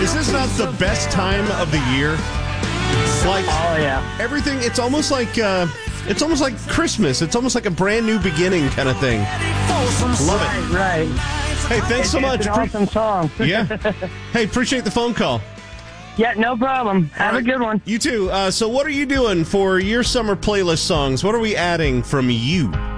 Is this not the best time of the year? Like, Oh, yeah. everything, it's almost like Christmas. It's almost like a brand new beginning kind of thing. Love it. Right. Hey, thanks so much. It's an awesome song. Yeah. Hey, appreciate the phone call. Yeah, no problem. Have a good one. You too. So what are you doing for your summer playlist songs? What are we adding from you?